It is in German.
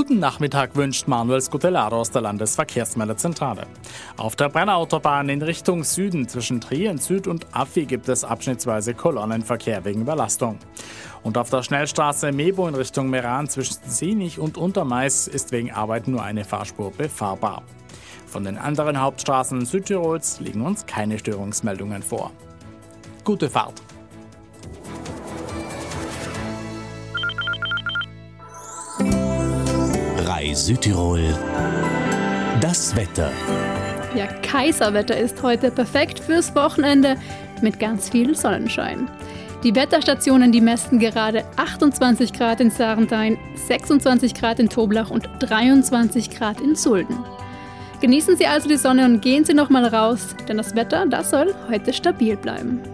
Guten Nachmittag wünscht Manuel Scutellaro aus der Landesverkehrsmeldezentrale. Auf der Brennerautobahn in Richtung Süden zwischen Trient Süd und Affi gibt es abschnittsweise Kolonnenverkehr wegen Überlastung. Und auf der Schnellstraße Mebo in Richtung Meran zwischen Sienich und Untermais ist wegen Arbeit nur eine Fahrspur befahrbar. Von den anderen Hauptstraßen Südtirols liegen uns keine Störungsmeldungen vor. Gute Fahrt! Südtirol, das Wetter. Ja, Kaiserwetter ist heute perfekt fürs Wochenende mit ganz viel Sonnenschein. Die Wetterstationen, die messen gerade 28 Grad in Sarntein, 26 Grad in Toblach und 23 Grad in Sulden. Genießen Sie also die Sonne und gehen Sie noch mal raus, denn das Wetter, das soll heute stabil bleiben.